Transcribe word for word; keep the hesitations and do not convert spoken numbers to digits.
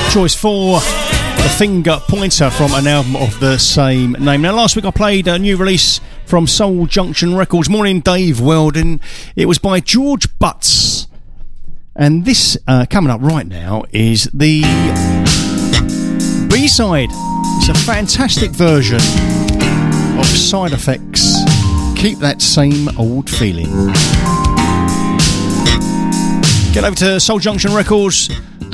choice for The Finger Pointer from an album of the same name. Now, last week I played a new release from Soul Junction Records. Morning, Dave Weldon. It was by George Butts. And this, uh, coming up right now, is the B-side. It's a fantastic version of Side Effects. Keep that same old feeling. Get over to Soul Junction Records